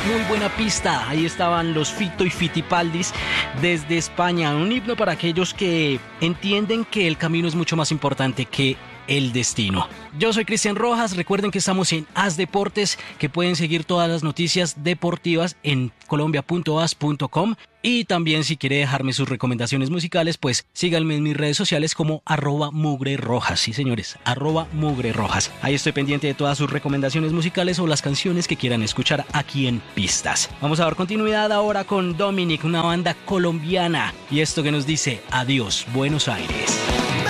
muy buena pista. Ahí estaban los Fito y Fitipaldis desde España. Un himno para aquellos que entienden que el camino es mucho más importante que el destino. Yo soy Cristian Rojas, recuerden que estamos en As Deportes, que pueden seguir todas las noticias deportivas en colombia.as.com y también si quiere dejarme sus recomendaciones musicales, pues síganme en mis redes sociales como @mugrerojas, sí señores, @mugrerojas. Ahí estoy pendiente de todas sus recomendaciones musicales o las canciones que quieran escuchar aquí en Pistas. Vamos a dar continuidad ahora con Dominic, una banda colombiana, y esto que nos dice: adiós Buenos Aires.